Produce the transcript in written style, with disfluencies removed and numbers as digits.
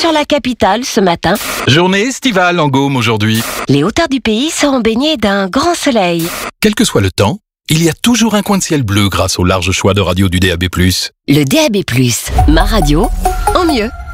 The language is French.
sur la capitale ce matin. Journée estivale en Gaume aujourd'hui. Les hauteurs du pays seront baignées d'un grand soleil. Quel que soit le temps, il y a toujours un coin de ciel bleu grâce au large choix de radios du DAB+. Le DAB+, ma radio, en mieux.